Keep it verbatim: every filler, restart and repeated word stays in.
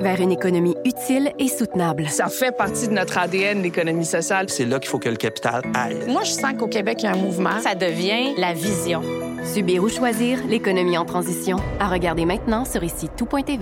vers une économie utile et soutenable. Ça fait partie de notre A D N, l'économie sociale. C'est là qu'il faut que le capital aille. Moi, je sens qu'au Québec, il y a un mouvement. Ça devient la vision. Subir ou choisir l'économie en transition. À regarder maintenant sur ici tout point t v.